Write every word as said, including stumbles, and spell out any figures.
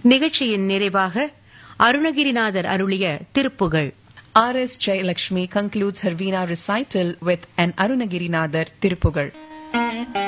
நிகழ்ச்சியின் நிறைவாக அருணகிரிநாதர் அருளிய Thiruppugazh. R S Jayalakshmi concludes her Veena recital with an Arunagirinadar Tiruppugal.